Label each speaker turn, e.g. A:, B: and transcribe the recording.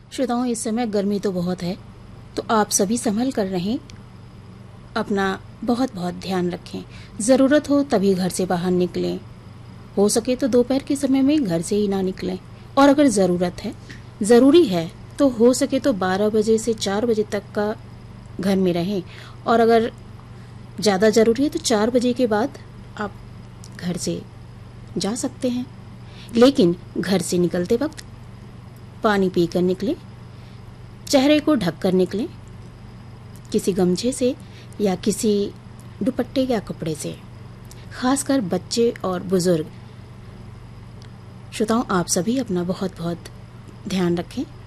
A: श्रोताओं, इस समय गर्मी तो बहुत है, तो आप सभी संभल कर रहें, अपना बहुत बहुत ध्यान रखें। ज़रूरत हो तभी घर से बाहर निकलें, हो सके तो दोपहर के समय में घर से ही ना निकलें, और अगर ज़रूरी है तो हो सके तो 12 बजे से 4 बजे तक का घर में रहें, और अगर ज़्यादा ज़रूरी है तो 4 बजे के बाद आप घर से जा सकते हैं। लेकिन घर से निकलते वक्त पानी पीकर निकलें, चेहरे को ढक कर निकलें, किसी गमछे से या किसी दुपट्टे या कपड़े से, खासकर बच्चे और बुजुर्ग। श्रोताओं, आप सभी अपना बहुत बहुत ध्यान रखें।